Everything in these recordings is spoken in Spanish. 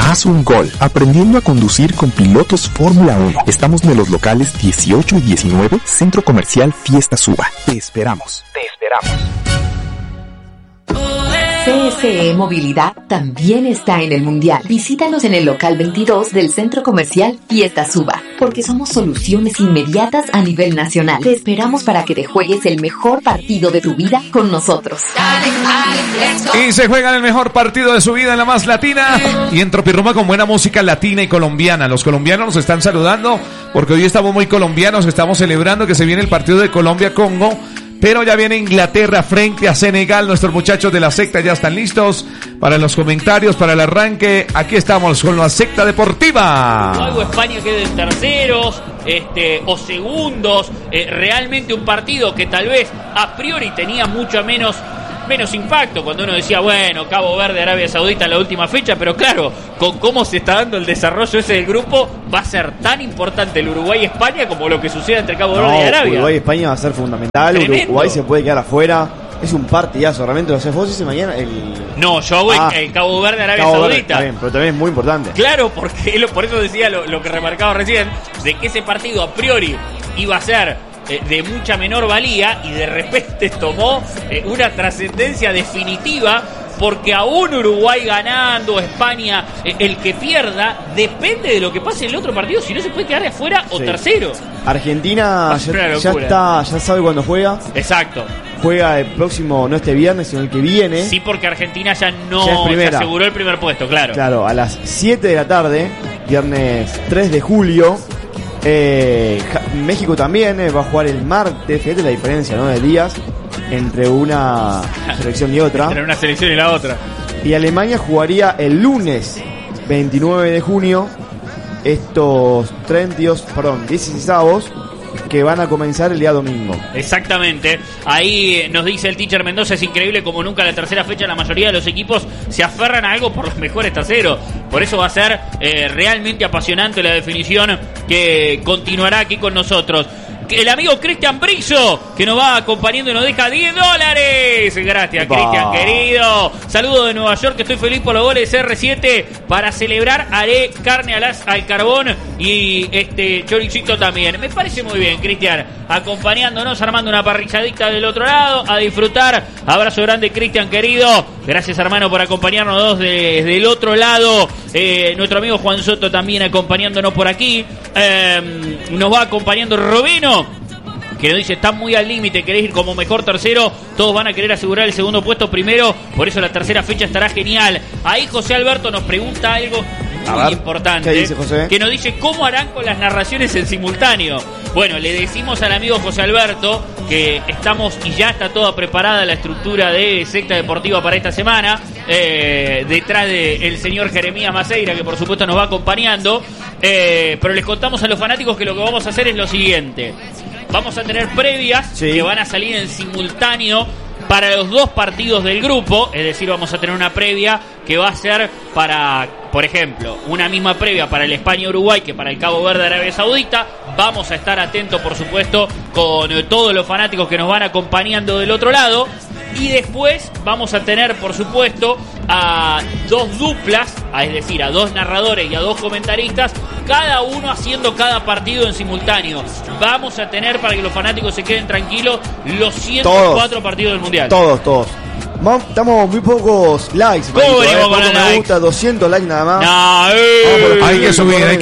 Haz un gol aprendiendo a conducir con pilotos Fórmula 1. Estamos en los locales 18 y 19, Centro Comercial Fiesta Suba. Te esperamos. CSE Movilidad también está en el Mundial. Visítanos en el local 22 del Centro Comercial Fiesta Suba, porque somos soluciones inmediatas a nivel nacional. Te esperamos para que te juegues el mejor partido de tu vida con nosotros. Y se juega el mejor partido de su vida en la más latina y en Tropirumba con buena música latina y colombiana. Los colombianos nos están saludando porque hoy estamos muy colombianos, estamos celebrando que se viene el partido de Colombia-Congo. Pero ya viene Inglaterra frente a Senegal. Nuestros muchachos de la secta ya están listos para los comentarios, para el arranque. Aquí estamos con la secta deportiva. Algo España queden terceros o segundos. Realmente un partido que tal vez a priori tenía mucho menos impacto cuando uno decía, bueno, Cabo Verde, Arabia Saudita en la última fecha, pero claro, con cómo se está dando el desarrollo ese del grupo, va a ser tan importante el Uruguay y España como lo que sucede entre Cabo Verde y Arabia. Uruguay y España va a ser fundamental. Tremendo. Uruguay se puede quedar afuera. Es un partidazo, realmente lo haces vos ese mañana. No, yo hago el Cabo Verde, Arabia Saudita. También, pero también es muy importante. Claro, porque por eso decía lo que remarcaba recién, de que ese partido a priori iba a ser de mucha menor valía y de repente tomó una trascendencia definitiva, porque aún Uruguay ganando, España, el que pierda, depende de lo que pase en el otro partido, si no se puede quedar de afuera o tercero. Argentina ya sabe cuándo juega. Exacto. Juega el próximo, no este viernes, sino el que viene. Sí, porque Argentina ya se aseguró el primer puesto, claro. Claro, a las 7 de la tarde, viernes 3 de julio. México también va a jugar el martes. Fíjate la diferencia, ¿no?, de días entre una selección y otra. Entre una selección y la otra. Y Alemania jugaría el lunes 29 de junio. Estos 16avos que van a comenzar el día domingo. Exactamente. Ahí nos dice el teacher Mendoza, es increíble como nunca la tercera fecha la mayoría de los equipos se aferran a algo por los mejores terceros. Por eso va a ser realmente apasionante la definición que continuará aquí con nosotros. El amigo Cristian Brizzo, que nos va acompañando y nos deja $10. Gracias, Cristian, querido. Saludos de Nueva York, que estoy feliz por los goles de CR7. Para celebrar haré carne al carbón y choricito también. Me parece muy bien, Cristian, acompañándonos, armando una parrilladita del otro lado, a disfrutar. Abrazo grande, Cristian, querido. Gracias, hermano, por acompañarnos desde el otro lado. Nuestro amigo Juan Soto también acompañándonos por aquí. Nos va acompañando Robino, que nos dice, está muy al límite, querés ir como mejor tercero, todos van a querer asegurar el segundo puesto primero, por eso la tercera fecha estará genial. Ahí José Alberto nos pregunta algo muy importante. ¿Qué dice José? Que nos dice, ¿cómo harán con las narraciones en simultáneo? Bueno, le decimos al amigo José Alberto que estamos y ya está toda preparada la estructura de secta deportiva para esta semana, detrás del señor Jeremías Maceira, que por supuesto nos va acompañando, pero les contamos a los fanáticos que lo que vamos a hacer es lo siguiente. Vamos a tener previas que van a salir en simultáneo para los dos partidos del grupo, es decir, vamos a tener una previa que va a ser para, por ejemplo, una misma previa para el España-Uruguay que para el Cabo Verde-Arabia Saudita. Vamos a estar atentos, por supuesto, con todos los fanáticos que nos van acompañando del otro lado. Y después vamos a tener, por supuesto, a dos duplas, es decir, a dos narradores y a dos comentaristas, cada uno haciendo cada partido en simultáneo. Vamos a tener, para que los fanáticos se queden tranquilos, los 104 partidos del Mundial. Todos. Estamos muy pocos likes. Me gusta, 200 likes nada más. Hay que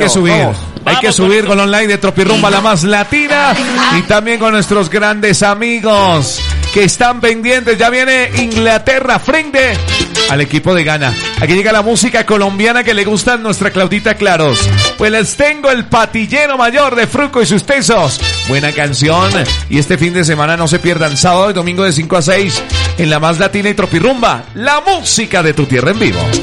subir con los likes de Tropirumba, la más latina, y también con nuestros grandes amigos que están pendientes. Ya viene Inglaterra frente al equipo de Ghana. Aquí llega la música colombiana que le gusta a nuestra Claudita Claros. Pues les tengo el Patillero Mayor de Fruco y sus Tesos. Buena canción. Y este fin de semana no se pierdan, sábado y domingo de 5 a 6 en la más latina y Tropirumba, la música de tu tierra en vivo.